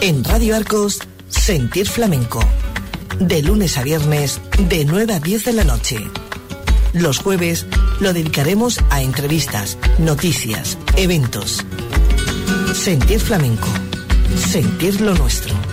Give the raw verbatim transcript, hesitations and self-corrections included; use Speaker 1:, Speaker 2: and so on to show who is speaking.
Speaker 1: En Radio Arcos, Sentir Flamenco. De lunes a viernes, de nueve a diez de la noche. Los jueves lo dedicaremos a entrevistas, noticias, eventos. Sentir Flamenco. Sentir lo nuestro.